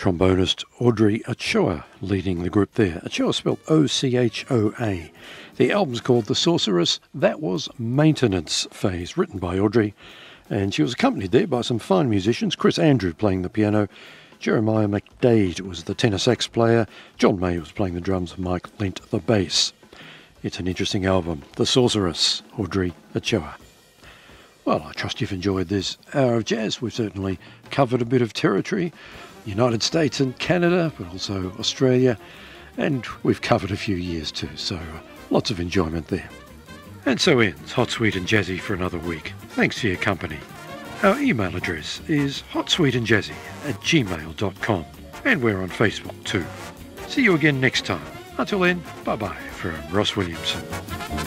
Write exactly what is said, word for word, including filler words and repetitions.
trombonist Audrey Ochoa leading the group there. Ochoa spelled O C H O A. The album's called The Sorceress. That was Maintenance Phase, written by Audrey, and she was accompanied there by some fine musicians. Chris Andrew playing the piano, Jeremiah McDade was the tenor sax player, John May was playing the drums, Mike Lent the bass. It's an interesting album, The Sorceress, Audrey Ochoa. Well, I trust you've enjoyed this hour of jazz. We've certainly covered a bit of territory, United States and Canada, but also Australia, and we've covered a few years too, so uh, lots of enjoyment there. And so ends Hot, Sweet and Jazzy for another week. Thanks for your company. Our email address is hotsweetandjazzy at gmail dot com, and we're on Facebook too. See you again next time. Until then, bye-bye from Ross Williamson.